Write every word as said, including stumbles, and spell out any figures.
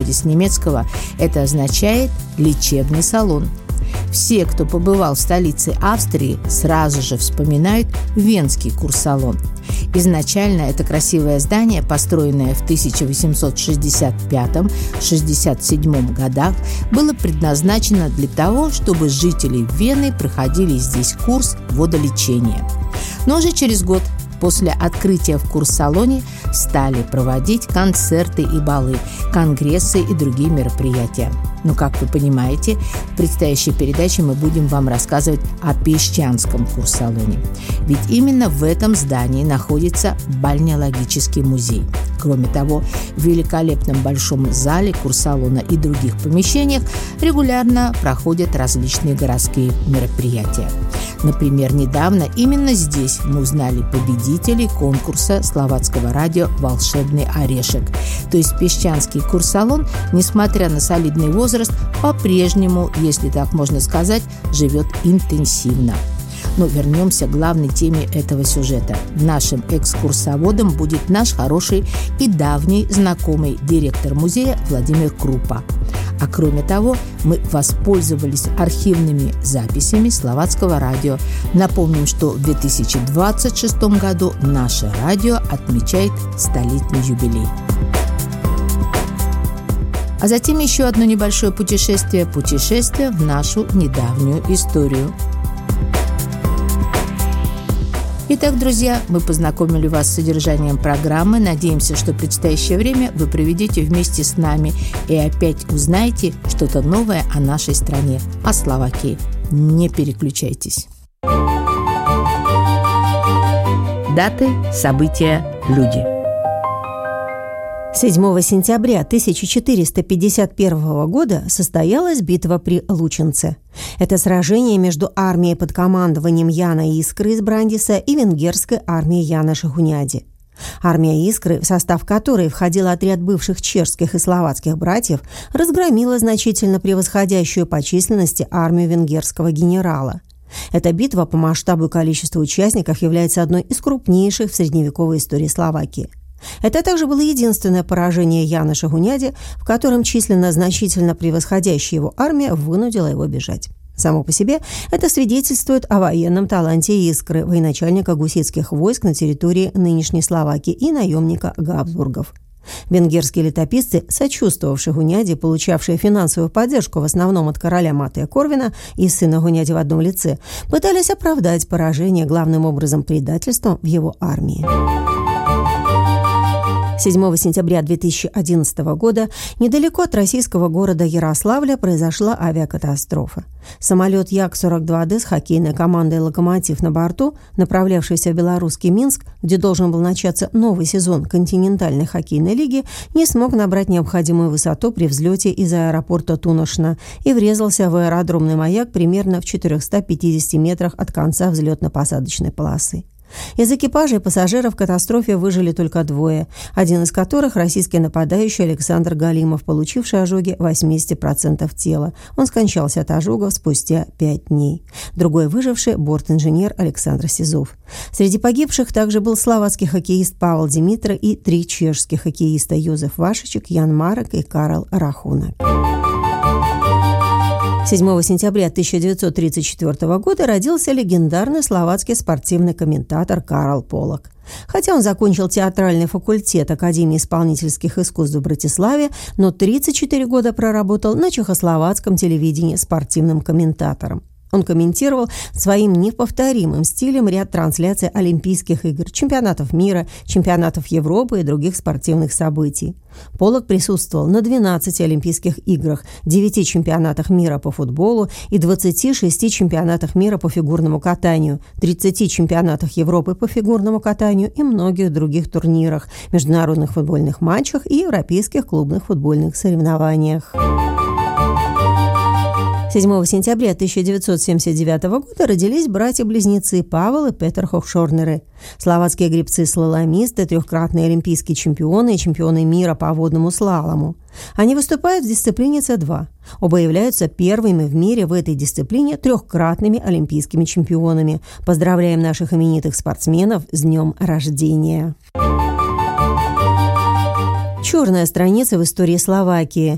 переводе с немецкого это означает «лечебный салон». Все, кто побывал в столице Австрии, сразу же вспоминают Венский курсалон. Изначально это красивое здание, построенное в тысяча восемьсот шестьдесят пятом — шестьдесят седьмом годах, было предназначено для того, чтобы жители Вены проходили здесь курс водолечения. Но уже через год после открытия в курсалоне стали проводить концерты и балы, конгрессы и другие мероприятия. Но, как вы понимаете, в предстоящей передаче мы будем вам рассказывать о Песчанском курсалоне. Ведь именно в этом здании находится бальнеологический музей. Кроме того, в великолепном большом зале курсалона и других помещениях регулярно проходят различные городские мероприятия. Например, недавно именно здесь мы узнали победителей конкурса словацкого радио «Волшебный орешек». То есть Песчанский курсалон, несмотря на солидный возраст, по-прежнему, если так можно сказать, живет интенсивно. Но вернемся к главной теме этого сюжета. Нашим экскурсоводом будет наш хороший и давний знакомый директор музея Владимир Крупа. А кроме того, мы воспользовались архивными записями словацкого радио. Напомним, что в две тысячи двадцать шестом году наше радио отмечает столетний юбилей. А затем еще одно небольшое путешествие, путешествие в нашу недавнюю историю. Итак, друзья, мы познакомили вас с содержанием программы. Надеемся, что предстоящее время вы проведете вместе с нами и опять узнаете что-то новое о нашей стране, о Словакии. Не переключайтесь. Даты, события, люди. седьмого сентября тысяча четыреста пятьдесят первого года состоялась битва при Лучинце. Это сражение между армией под командованием Яна Искры из Брандиса и венгерской армией Яноша Хуняди. Армия Искры, в состав которой входил отряд бывших чешских и словацких братьев, разгромила значительно превосходящую по численности армию венгерского генерала. Эта битва по масштабу и количеству участников является одной из крупнейших в средневековой истории Словакии. Это также было единственное поражение Яноша Хуняди, в котором численно значительно превосходящая его армия вынудила его бежать. Само по себе это свидетельствует о военном таланте Искры, военачальника гуситских войск на территории нынешней Словакии и наемника Габсбургов. Венгерские летописцы, сочувствовавшие Хуняди, получавшие финансовую поддержку в основном от короля Матея Корвина и сына Хуняди в одном лице, пытались оправдать поражение главным образом предательством в его армии. седьмого сентября две тысячи одиннадцатого года недалеко от российского города Ярославля произошла авиакатастрофа. Самолет Як сорок два дэ с хоккейной командой «Локомотив» на борту, направлявшийся в белорусский Минск, где должен был начаться новый сезон континентальной хоккейной лиги, не смог набрать необходимую высоту при взлете из аэропорта Туношна и врезался в аэродромный маяк примерно в четырехстах пятидесяти метрах от конца взлетно-посадочной полосы. Из экипажа и пассажиров в катастрофе выжили только двое, один из которых российский нападающий Александр Галимов, получивший ожоги восемьдесят процентов тела. Он скончался от ожогов спустя пять дней. Другой выживший – бортинженер Александр Сизов. Среди погибших также был словацкий хоккеист Павел Димитра и три чешских хоккеиста – Юзеф Вашичек, Ян Марек и Карл Рахунак. седьмого сентября тысяча девятьсот тридцать четвёртого года родился легендарный словацкий спортивный комментатор Карл Полак. Хотя он закончил театральный факультет Академии исполнительских искусств в Братиславе, но тридцать четыре года проработал на чехословацком телевидении спортивным комментатором. Он комментировал своим неповторимым стилем ряд трансляций Олимпийских игр, чемпионатов мира, чемпионатов Европы и других спортивных событий. Полак присутствовал на двенадцати Олимпийских играх, девяти чемпионатах мира по футболу и двадцати шести чемпионатах мира по фигурному катанию, тридцати чемпионатах Европы по фигурному катанию и многих других турнирах, международных футбольных матчах и европейских клубных футбольных соревнованиях. седьмого сентября тысяча девятьсот семьдесят девятого года родились братья-близнецы Павел и Петер Хохшорнеры. Словацкие гребцы-слаломисты, трехкратные олимпийские чемпионы и чемпионы мира по водному слалому. Они выступают в дисциплине С два. Оба являются первыми в мире в этой дисциплине трехкратными олимпийскими чемпионами. Поздравляем наших именитых спортсменов с днем рождения! Черная страница в истории Словакии.